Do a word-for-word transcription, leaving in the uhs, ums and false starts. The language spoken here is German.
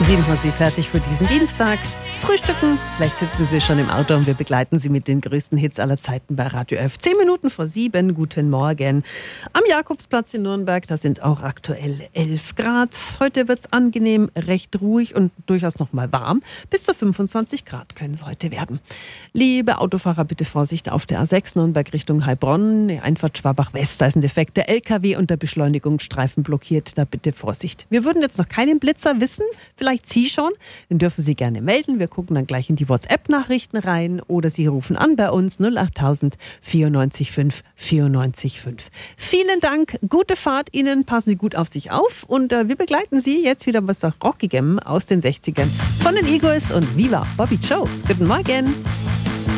Sieben Uhr Sie fertig für diesen Dienstag. Frühstücken, vielleicht sitzen Sie schon im Auto und wir begleiten Sie mit den größten Hits aller Zeiten bei Radio F. Zehn Minuten vor sieben, guten Morgen. Am Jakobsplatz in Nürnberg, da sind es auch aktuell elf Grad. Heute wird es angenehm, recht ruhig und durchaus noch mal warm. Bis zu fünfundzwanzig Grad können es heute werden. Liebe Autofahrer, bitte Vorsicht auf der A sechs Nürnberg Richtung Heilbronn. Die Einfahrt Schwabach-West, da ist ein defekter L K W und der Beschleunigungsstreifen blockiert. Da bitte Vorsicht. Wir würden jetzt noch keinen Blitzer wissen, vielleicht Sie schon. Den dürfen Sie gerne melden. Wir gucken dann gleich in die WhatsApp-Nachrichten rein oder Sie rufen an bei uns null acht tausend vierundneunzig fünf vierundneunzig fünf. Vielen Dank, gute Fahrt Ihnen, passen Sie gut auf sich auf und äh, wir begleiten Sie jetzt wieder was Rockigem aus den sechzigern von den Eagles und Viva Bobby Joe. Guten Morgen.